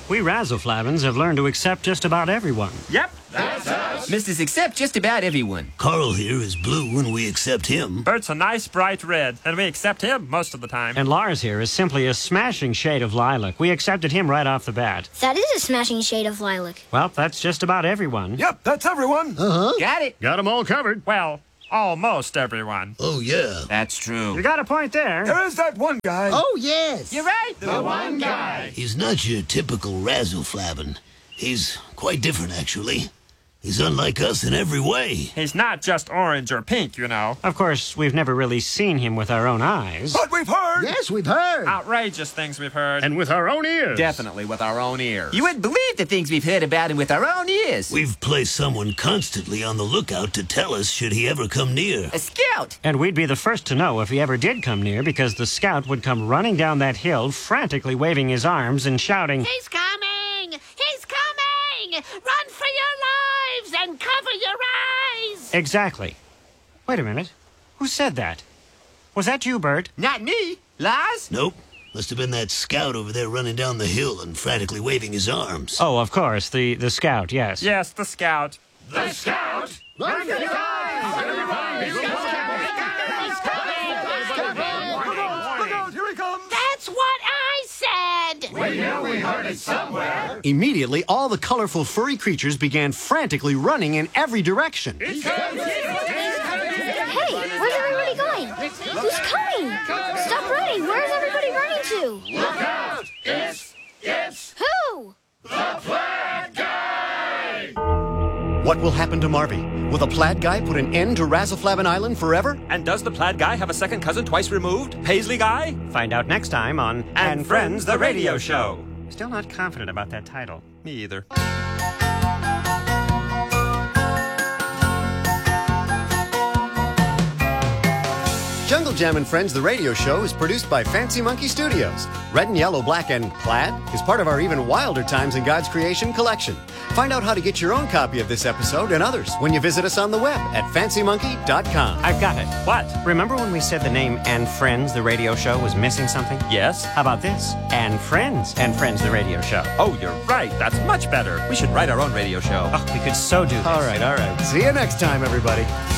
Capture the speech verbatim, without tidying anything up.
We Razzleflavins have learned to accept just about everyone. Yep, that's us. Missus Accept just about everyone. Carl here is blue and we accept him. Bert's a nice bright red, and we accept him most of the time. And Lars here is simply a smashing shade of lilac. We accepted him right off the bat. That is a smashing shade of lilac. Well, that's just about everyone. Yep, that's everyone. Uh-huh. Got it. Got them all covered. Well, almost everyone. Oh, yeah. That's true. You got a point there. There is that one guy. Oh, yes. You're right. The one guy. He's not your typical Razzleflavin. He's quite different, actually. He's unlike us in every way. He's not just orange or pink, you know. Of course, we've never really seen him with our own eyes. But we've heard. Yes, we've heard. Outrageous things we've heard. And with our own ears. Definitely with our own ears. You wouldn't believe the things we've heard about him with our own ears. We've placed someone constantly on the lookout to tell us should he ever come near. A scout. And we'd be the first to know if he ever did come near, because the scout would come running down that hill, frantically waving his arms and shouting, He's coming! He's coming! Run for your lives and cover your eyes! Exactly. Wait a minute. Who said that? Was that you, Bert? Not me. Lars? Nope. Must have been that scout over there running down the hill and frantically waving his arms. Oh, of course, the, the scout, yes. Yes, the scout. The scout! Run for your eyes! Look out, here he comes. That's what I said! We knew we heard it somewhere. Immediately, all the colorful furry creatures began frantically running in every direction. Hey, where's everybody going? Who's coming? Stop running! Where's everybody running to? Look out! It's, it's Who? the Plaid Guy! What will happen to Marvy? Will the Plaid Guy put an end to Razzleflavin Island forever? And does the Plaid Guy have a second cousin twice removed? Paisley Guy? Find out next time on And Friends, the radio show. Still not confident about that title. Me either. Jungle Jam and Friends, the radio show, is produced by Fancy Monkey Studios. Red and Yellow, Black and Plaid is part of our Even Wilder Times in God's Creation collection. Find out how to get your own copy of this episode and others when you visit us on the web at fancy monkey dot com. I've got it. What? Remember when we said the name And Friends, the radio show, was missing something? Yes? How about this? And Friends, And Friends, the radio show. Oh, you're right. That's much better. We should write our own radio show. Oh, we could so do this. All right, all right. See you next time, everybody.